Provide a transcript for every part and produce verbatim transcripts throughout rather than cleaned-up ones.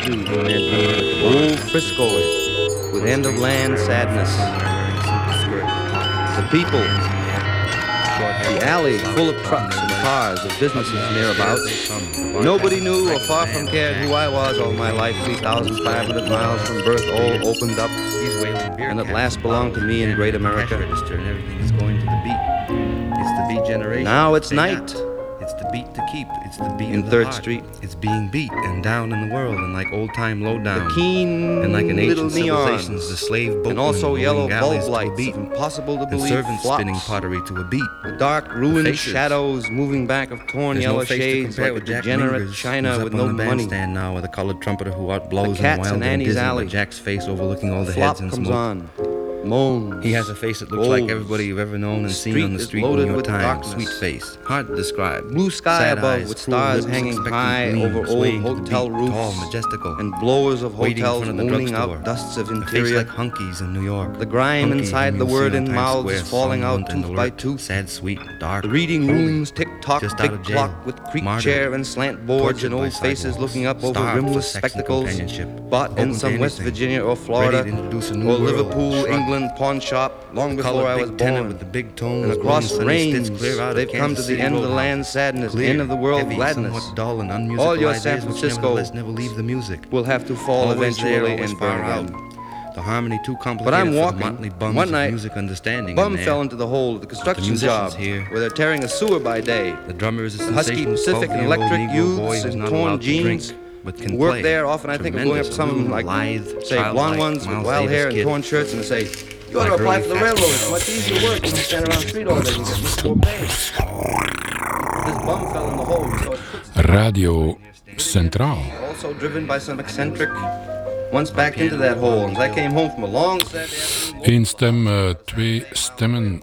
Street, old Frisco, with end-of-land sadness. The people, the alley full of trucks and cars of businesses nearabouts. Nobody knew or far from cared who I was all my life. three thousand five hundred miles from birth, all opened up, and at last belonged to me in great America. Now it's night. It's the beat to keep. It's the beat in of the Third heart. Street. It's being beat and down in the world, and like old time lowdown. The keen and like an little ancient civilizations, neons, the slave boatmen and also yellow galleys bulb to a lights, beat, impossible to and believe. servants Flops. spinning pottery to a beat. The dark, ruined faces. shadows moving back of torn There's yellow no face shades to compare like a with Jack degenerate Mingers, China who's with up no on the money. bandstand now with a colored trumpeter who outblows The cats and in wild and Annie's Disney, alley. but Jack's face overlooking all the Flop heads and comes smoke. on. Moans. He has a face that looks Gold. like everybody you've ever known and The seen on the street street is in loaded your with time. darkness. Sweet face, hard to describe. Blue sky Sad above eyes, with cruel stars lips, hanging expectant high gleam, over old swaying to the hotel beat, roofs, tall, majestical, and blowers of waiting in hotels front of the owning drugstore. out dusts of A face interior. like hunkies in New York. The grime Hunky inside whom the you'll word see on in Times mouths Square, is falling out somnolent and tooth by alert, tooth. sad, sweet, dark. The reading rooms tick-tock, Just out of jail. tick-clock with creak Martyred. chair and slant boards Tortured and by old faces sidewalks. looking up over Starved for rimless sex and spectacles, companionship. bought Open in to some West anything. Virginia or Ready Florida to introduce a new or world. Liverpool, Shrug. England pawn shop long The before colored I was big tenant born. with the big tones, And across blowing sunny rains, sticks clear out of they've come to Kansas the City end of the Roadhouse. land sadness, the Clear, end of the world heavy, gladness. somewhat dull and unmusical All your ideas San which Francisco nevertheless never leave the music. will have to fall Always there, eventually always and far burn out. again. The harmony too complicated But I'm for walking. the motley bums One of night, music understanding Bum in there. fell into the hole at the construction musicians job here. where they're tearing a sewer by day. The drummer is a The husky sensational Pacific and twelve-year-old electric Negro boy youths who's in not torn allowed to jeans drink, but can work play. there. Often I think of going up to Tremendous, some of them little, like, lithe, say, blonde childlike ones with Miles wild Davis hair and kid. torn shirts and say, you ought to Like apply early for the fast railroad. food. It's much easier work than stand around the street all day. You get much more pay. This bum fell in the hole. So it puts Radio Centraal. also driven by some eccentric, once backed into that hole. As I came home from a long Saturday afternoon. Eén stem, uh, twee stemmen.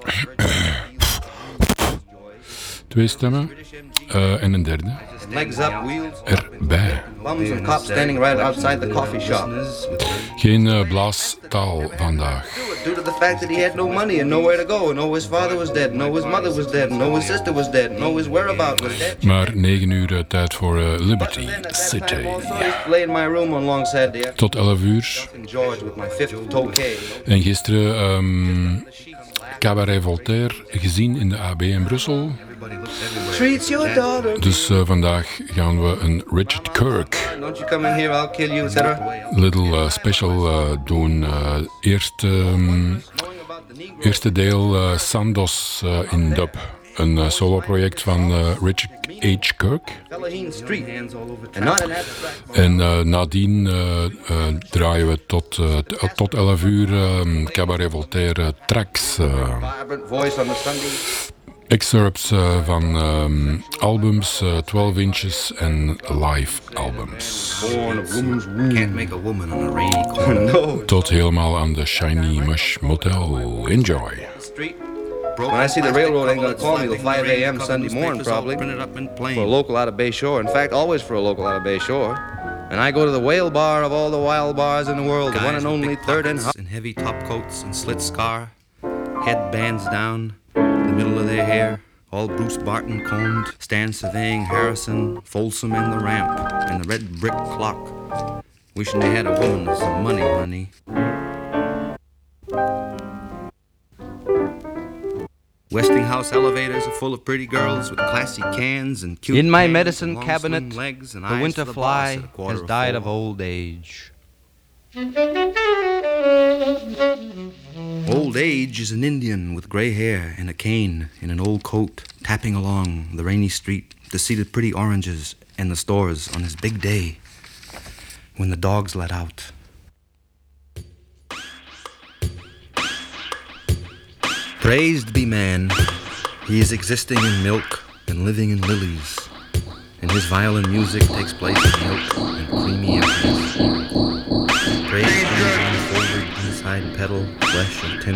Twee stemmen uh, en een derde Legs up, wheels erbij. bums and cops standing right outside the coffee shop. Geen uh, blaastaal vandaag. Due to the fact that he had no money and nowhere to go, and know his father was dead, know his mother was dead, know his sister was dead, know his whereabouts was dead. Maar negen uur uh, tijd voor uh, Liberty Then at that City. time also, I used to lay in my room on long Saturday afternoon Tot elf uur. in George with my fifth tokay. En gisteren um, Cabaret Voltaire gezien in de A B in Brussel. Treats your daughter. Dus uh, vandaag gaan we een Richard Kirk Don't you come in here, I'll kill you, et cetera. little uh, special uh, doen. Uh, eerst, um, eerste deel uh, Sandos uh, in Dub. Een uh, solo-project van uh, Richard H. Kirk. Fellaheen Street. And not an abstract. En uh, nadien uh, uh, draaien we tot, uh, t- tot elf uur um, Cabaret Voltaire uh, tracks. Uh, Vibrant voice on the Sunday. excerpts uh, van um, albums, uh, twaalf inches en live albums. Born of woman's womb. Can't make a woman on a rainy corner. No. Tot helemaal aan de Shiny Mush Motel. Enjoy. Street. When I see the railroad ain't gonna call me till five a.m. Sunday morning probably. For a local out of Bay Shore. In fact, always for a local out of Bay Shore. And I go to the whale bar of all the wild bars in the world, the one and only Third and Hop. in heavy top coats and slit scar, headbands down, the middle of their hair, all Bruce Barton combed, stand surveying Harrison, Folsom and the ramp, and the red brick clock, wishing they had a woman with some money, honey. Westinghouse elevators are full of pretty girls with classy cans and cute In my pants medicine and long, cabinet, slim legs and the eyes winter for the boss fly at a quarter has died four. of old age. Old age is an Indian with gray hair and a cane in an old coat, tapping along the rainy street to see the pretty oranges and the stores on his big day when the dogs let out. Praised be man, he is existing in milk and living in lilies, and his violin music takes place in milk and creamy emptiness. Praised be the unfolded inside petal, flesh and tender.